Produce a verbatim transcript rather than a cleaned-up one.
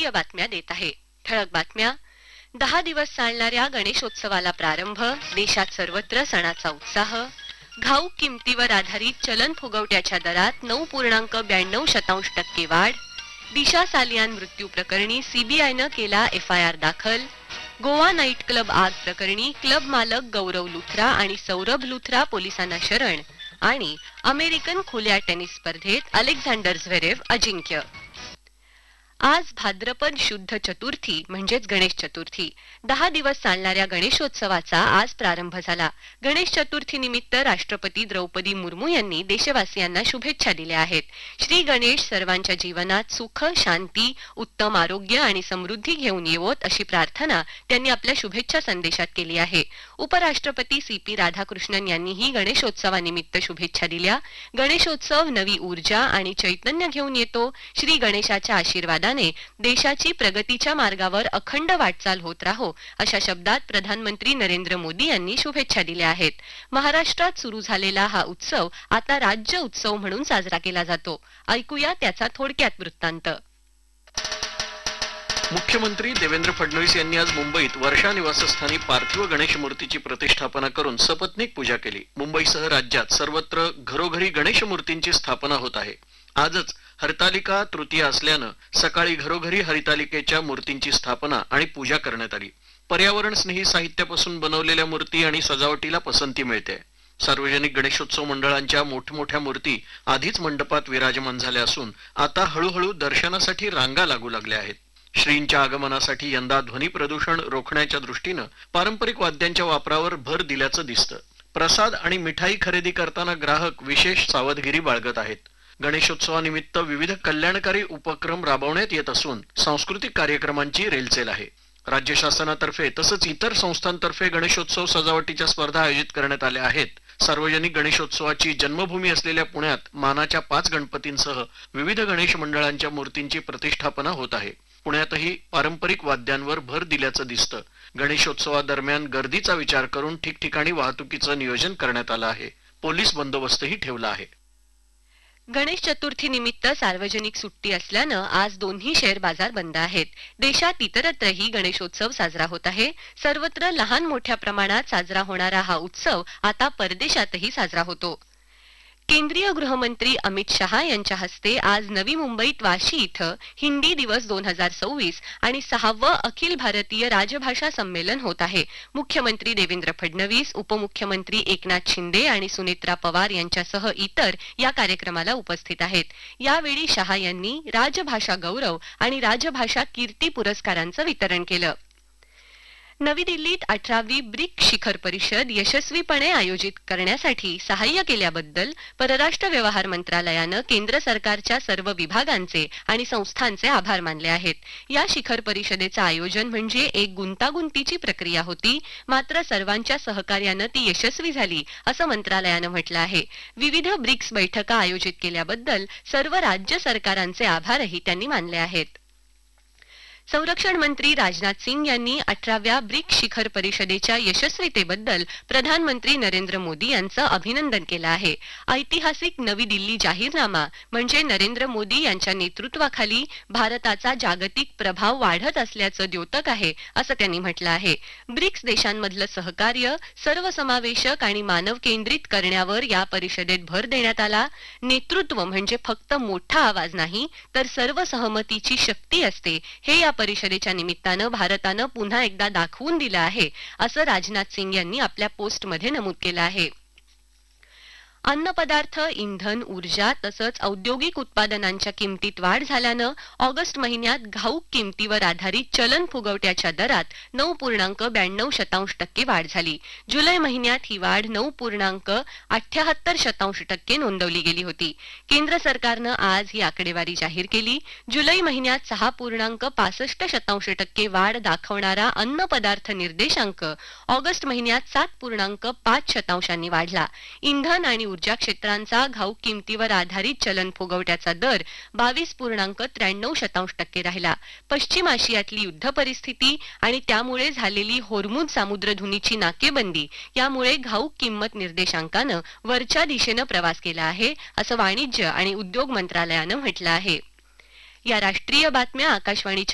राष्ट्रीय बातम्या देत आहे. ठळक बातम्या. दहा दिवस चालणाऱ्या गणेशोत्सवाला प्रारंभ. देशात सर्वत्र सणाचा उत्साह. घाऊक किमतीवर आधारित चलन फुगवट्याच्या दरात नऊ पूर्णांक ब्याण्णव शतांश टक्के वाढ. दिशा सालियान मृत्यू प्रकरणी सीबीआयनं केला एफ आय आर दाखल. गोवा नाईट क्लब आग प्रकरणी क्लब मालक गौरव लुथरा आणि सौरभ लुथरा पोलिसांना शरण. आणि अमेरिकन खुल्या टेनिस स्पर्धेत अलेक्झांडर झ्वेरेव अजिंक्य. आज भाद्रपद शुद्ध चतुर्थी म्हणजेच गणेश चतुर्थी. दहा दिवस चालणाऱ्या गणेशोत्सवाचा आज प्रारंभ झाला. गणेश चतुर्थी निमित्त राष्ट्रपती द्रौपदी मुर्मू यांनी देशवासियांना शुभेच्छा दिल्या आहेत. श्री गणेश सर्वांच्या जीवनात सुख, शांती, उत्तम आरोग्य आणि समृद्धी घेऊन येवोत अशी प्रार्थना त्यांनी आपल्या शुभेच्छा संदेशात केली आहे. उपराष्ट्रपती सी पी राधाकृष्णन यांनीही गणेशोत्सवानिमित्त शुभेच्छा दिल्या. गणेशोत्सव नवी ऊर्जा आणि चैतन्य घेऊन येतो. श्री गणेशाच्या आशीर्वादाने देशाची प्रगतीच्या मार्गावर अखंड वाटचाल होत राहो अशा शब्दात प्रधानमंत्री नरेंद्र मोदी यांनी शुभेच्छा दिल्या आहेत. महाराष्ट्रात सुरू झालेला हा उत्सव आता राज्य उत्सव म्हणून साजरा केला जातो. ऐकूया त्याचा थोडक्यात वृत्तांत. मुख्यमंत्री देवेंद्र फडणवीस यांनी आज मुंबईत वर्षा निवासस्थानी पार्थिव गणेश मूर्तीची प्रतिष्ठापना करून सपत्नीक पूजा केली. मुंबईसह राज्यात सर्वत्र घरोघरी गणेश मूर्तींची स्थापना होत आहे. आजच हरतालिका तृतीया असल्यानं सकाळी घरोघरी हरितालिकेच्या मूर्तींची स्थापना आणि पूजा करण्यात आली. पर्यावरण स्नेही साहित्यापासून बनवलेल्या मूर्ती आणि सजावटीला पसंती मिळते. सार्वजनिक गणेशोत्सव मंडळांच्या मोठमोठ्या मूर्ती आधीच मंडपात विराजमान झाल्या असून आता हळूहळू दर्शनासाठी रांगा लागू लागल्या आहेत. श्रींच्या आगमनासाठी यंदा ध्वनी प्रदूषण रोखण्याच्या दृष्टीनं पारंपरिक वाद्यांच्या वापरावर भर दिल्याचं दिसतं. प्रसाद आणि मिठाई खरेदी करताना ग्राहक विशेष सावधगिरी बाळगत आहेत. गणेशोत्सवानिमित्त विविध कल्याणकारी उपक्रम राबवण्यात येत असून सांस्कृतिक कार्यक्रमांची रेलचेल आहे. राज्य शासनातर्फे तसंच इतर संस्थांतर्फे गणेशोत्सव सजावटीच्या स्पर्धा आयोजित करण्यात आल्या आहेत. सार्वजनिक गणेशोत्सवाची जन्मभूमी असलेल्या पुण्यात मानाच्या पाच गणपतींसह विविध गणेश मंडळांच्या मूर्तींची प्रतिष्ठापना होत आहे. पुण्यातही पारंपरिक वाद्यांवर भर दिल्याचं दिसतं. गणेशोत्सवादरम्यान गर्दीचा विचार करून ठिकठिकाणी वाहतुकीचं नियोजन करण्यात आलं आहे. पोलीस बंदोबस्तही ठेवला आहे. गणेश चतुर्थी निमित्त सार्वजनिक सुट्टी असल्यानं आज दोन्ही शेअर बाजार बंद आहेत. देशात इतरत्रही गणेशोत्सव साजरा होत आहे. सर्वत्र लहान मोठ्या प्रमाणात साजरा होणारा हा उत्सव आता परदेशातही साजरा होतो. केंद्रीय गृहमंत्री अमित शहा यांच्या हस्ते आज नवी मुंबईत वाशी इथं हिंदी दिवस दोन हजार सव्वीस आणि सहावं अखिल भारतीय राजभाषा संमेलन होत आहे. मुख्यमंत्री देवेंद्र फडणवीस, उपमुख्यमंत्री एकनाथ शिंदे आणि सुनेत्रा पवार यांच्यासह इतर या कार्यक्रमाला उपस्थित आहेत. यावेळी शहा यांनी राजभाषा गौरव आणि राजभाषा कीर्ती पुरस्कारांचं वितरण केलं. नवी दिल्लीत अठरावी ब्रिक शिखर परिषद यशस्वीपणे आयोजित करण्यासाठी सहाय्य केल्याबद्दल परराष्ट्र व्यवहार मंत्रालयानं केंद्र सरकारच्या सर्व विभागांचे आणि संस्थांचे आभार मानले आहेत. या शिखर परिषदेचं आयोजन म्हणजे एक गुंतागुंतीची प्रक्रिया होती, मात्र सर्वांच्या सहकार्यानं ती यशस्वी झाली असं मंत्रालयानं म्हटलं आहे. विविध ब्रिक्स बैठका आयोजित केल्याबद्दल सर्व राज्य सरकारांचे आभारही त्यांनी मानले आहेत. संरक्षण मंत्री राजनाथ सिंग यांनी अठराव्या ब्रिक्स शिखर परिषदेच्या यशस्वीतेबद्दल प्रधानमंत्री नरेंद्र मोदी यांचं अभिनंदन केलं आहे. ऐतिहासिक नवी दिल्ली जाहीरनामा म्हणजे नरेंद्र मोदी यांच्या नेतृत्वाखाली भारताचा जागतिक प्रभाव वाढत असल्याचं द्योतक आहे असं त्यांनी म्हटलं आहे. ब्रिक्स देशांमधलं सहकार्य सर्वसमावेशक आणि मानव केंद्रित करण्यावर या परिषदेत भर देण्यात आला. नेतृत्व म्हणजे फक्त मोठा आवाज नाही, तर सर्व सहमतीची शक्ती असते, हे या परिषदेच्या निमित्तानं भारतानं पुन्हा एकदा दाखवून दिलं आहे असं राजनाथ सिंग यांनी आपल्या पोस्टमध्ये नमूद केलं आहे. अन्नपदार्थ, इंधन, ऊर्जा तसंच औद्योगिक उत्पादनांच्या किमतीत वाढ झाल्यानं ऑगस्ट महिन्यात घाऊक किमतीवर आधारित चलन फुगवट्याच्या दरात नऊ पूर्णांक ब्याण्णव शतांश टक्के वाढ झाली. जुलै महिन्यात ही वाढ नऊ पूर्णांक अठ्याहत्तर शतांश टक्के नोंदवली गेली होती. केंद्र सरकारनं आज ही आकडेवारी जाहीर केली. जुलै महिन्यात सहा पूर्णांक पासष्ट शतांश टक्के वाढ दाखवणारा अन्न पदार्थ निर्देशांक ऑगस्ट महिन्यात सात पूर्णांक पाच शतांशांनी वाढला. इंधन आणि ऊर्जा क्षेत्रांचा घाऊक किमतीवर आधारित चलन फुगवट्याचा दर बावीस पूर्णांक त्र्याण्णव शतांश टक्के राहिला. पश्चिम आशियातली युद्ध परिस्थिती आणि त्यामुळे झालेली होर्मुझ सामुद्रधुनीची नाकेबंदी यामुळे घाऊक किंमत निर्देशांकानं वरच्या दिशेनं प्रवास केला आहे असं वाणिज्य आणि उद्योग मंत्रालयानं म्हटलं आहे. या राष्ट्रीय बातम्या आकाशवाणीच्या